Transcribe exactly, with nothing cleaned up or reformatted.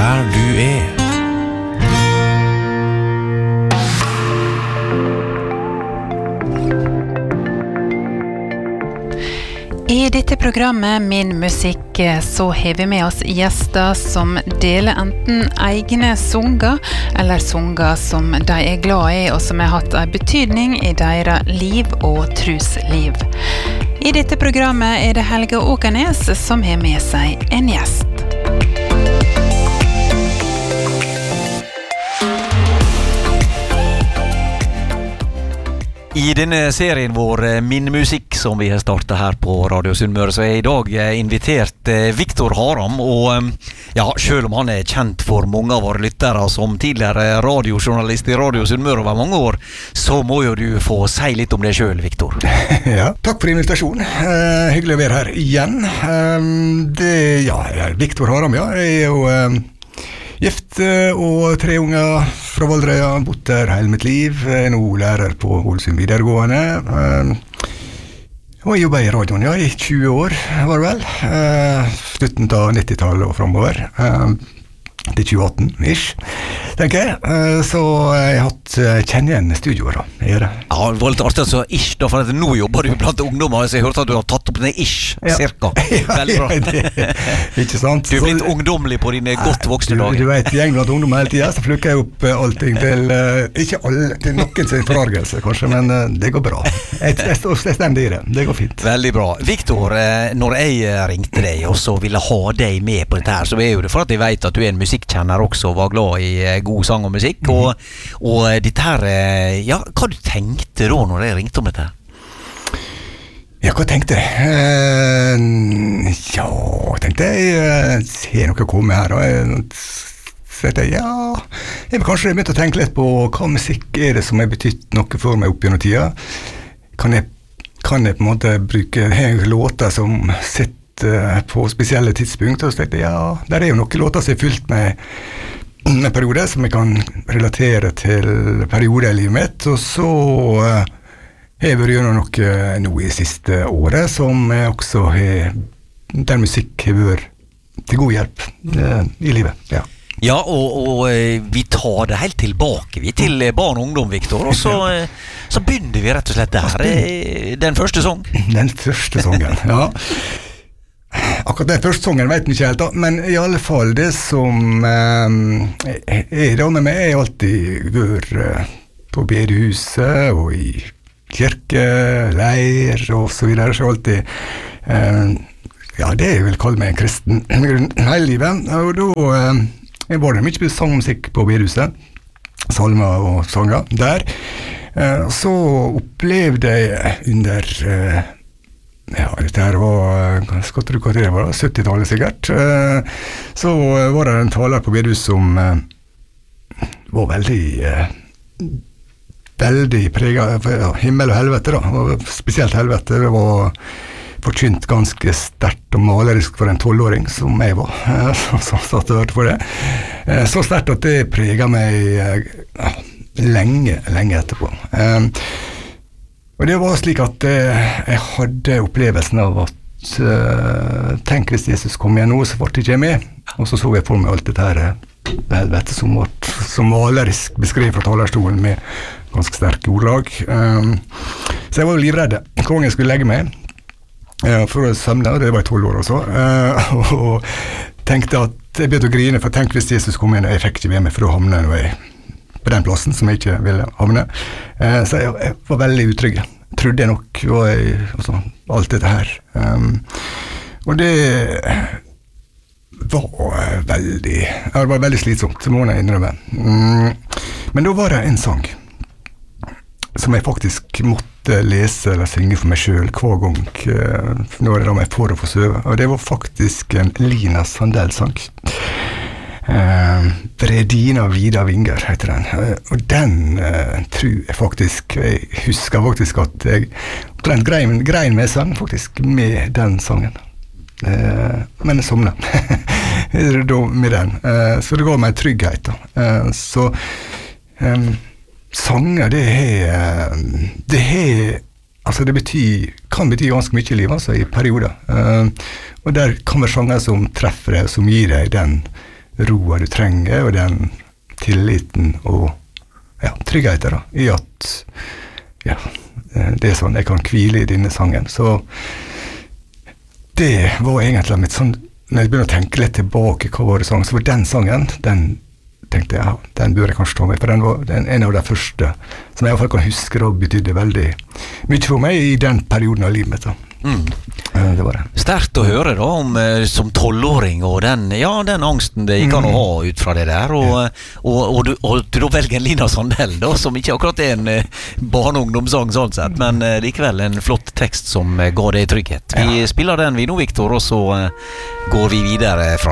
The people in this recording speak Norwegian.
der du er. I dette programmet Min musikk så har vi med oss gjester som deler enten egne sanger eller sanger som de er glad i og som har hatt en betydning i deres liv og trosliv. I dette programmet er det Helge Åkernes som har med seg en gjest. I denne serien vår Min musikk som vi har startet her på Radio Sunnmøre, så er jeg i dag invitert Victor Haram, og ja, selv om han er kjent for mange av våre lyttere som tidligere radiojournalist i Radio Sunnmøre over mange år, så må jo du få si litt om det selv, Victor. Ja, takk for invitasjonen. Uh, hyggelig å være her igjen. Um, det, ja, Victor Haram, ja, jeg er jo... Um Gift og tre unger fra Valdreia, bodd der hele mitt liv, er nå lærer på Ålesund videregående. Og jeg jobbet i radioen, ja, i tjue år, var det vel. Slutten av nittitallet og fremover. Til tjue atten-ish, tenker jeg. Så jeg har hatt kjenne igjen studioer da, er det. Ja, det var litt artig altså ish da, for at nå jobber du blant ungdommer, så jeg hørte at du har tatt opp den ish, ja. Cirka. Veldig bra. Ja, det, ikke sant? Du er blitt så, ungdomlig på dine godt voksne du, dager. Du vet, gjeng blant ungdommer hele tiden, så flukker jeg opp uh, allting til, uh, ikke alle, til noen sin forargelse kanskje, men uh, det går bra. Jeg, jeg, jeg stemmer i det, det går fint. Veldig bra. Victor, uh, når jeg ringte deg og så ville ha deg med på dette her, så er jo det for at jeg vet at du er en musikkjenner også, var glad i uh, god sang og musikk, mm-hmm. og, og uh, dette her, uh, ja, hva du tenkte da når jeg ringte om dette? Ja, hva tenkte jeg? Uh, ja, tenkte jeg, uh, ser noe komme her, og jeg, så tenkte jeg, ja, jeg vil kanskje begynne å tenke litt på hva musikk er det som har betytt noe for meg opp gjennom tida. Kan jeg, kan jeg på en måte bruke låter som sitter på spesielle tidspunkt, og så tenkte jeg, ja, der er jo noen låter som er fylt med en periode som jeg kan relatere til perioder i livet mitt, og så uh, har jeg vært gjennom noe nå i siste året som jeg også har, der musikk har vært til god hjelp uh, i livet, ja. Ja, og, og vi tar det helt tilbake vi til barn og ungdom, Victor, og så, så begynner vi rett og slett der, den første sang. Den første sangen, ja. Akkurat den første sangen vet jeg ikke helt da, men i alle fall det som eh, er da med meg er alltid vært eh, på bedehuset og i kirke, leir og så videre, så alltid eh, ja, det jeg vil kalle meg en kristen hele livet, og da eh, jeg var det mye sangmusikk på bedehuset, salmer og sanger der, eh, så opplevde jeg under eh, ja, dette her var, skal du hva det var, syttitallet sikkert. Så var det en taler på bedehus som var veldig, veldig preget av himmel og helvete da, og spesielt helvete. Det var forkynt ganske sterkt og malerisk for en tolvåring som jeg var, som satt og hørte på det. Så sterkt at det preget meg ja, lenge, lenge etterpå. Og det var slik at uh, jeg hadde opplevelsen av at uh, tenk hvis Jesus kom igjen nå, så ble det ikke med. Og så så jeg for meg alt dette her helvete som var som malerisk beskrevet fra talerstolen med ganske sterke ordlag. Um, så jeg var jo livredde. Hver gang jeg skulle legge meg uh, for å søvne, og det var i tolv år også, uh, og, og tenkte at jeg begynte å grine, for tenk hvis Jesus kom igjen, og jeg fikk ikke med meg, for da havnet jeg på den plassen som jeg ikke ville havne. Eh, så jeg, jeg var veldig utrygg. Trodde jeg nok, og jeg, altså, alt dette her. Um, og det var veldig, det var veldig slitsomt, det må jeg innrømme. Mm, men da var det en sang som jeg faktisk måtte lese eller synge for meg selv hver gang uh, når jeg da meg for å få søve. Og det var faktisk en Lina Sandell-sang. Uh, Bredina Vida Vinger heter den, uh, og den uh, tror jeg faktisk, jeg husker faktisk at jeg den grein, grein med sang faktisk med den sangen, uh, men jeg somna med den, uh, så det ga meg trygghet da. Uh, så um, sanger det er det er altså det betyr, kan bety ganske mye i livet altså, i perioder, uh, og der kan være sanger som treffer deg, som gir deg den roa du trenger, og den tilliten og ja, tryggheten da, i at ja, det er sånn, jeg kan hvile i denne sangen. Så det var egentlig mitt sånn, når jeg begynner å tenke litt tilbake hva var det sang, så var den sangen, den tenkte jeg, ja, den burde jeg kanskje ta med, for den var den, en av de første, som jeg i hvert fall kan huske, og betydde veldig mye for meg i den perioden av livet mitt da. Mm. Det var det. Sterkt å høre da om eh, som tolvåring og den, ja, den angsten det gikk an å ha ut fra det der, og, ja. og, og, du, og du da velger en Lina Sandell da, som ikke akkurat er en eh, barne-ungdomssang sånn sett, men eh, likevel en flott tekst som eh, ga deg trygghet. Vi ja. spiller den vi nå, Victor, og så eh, går vi videre fra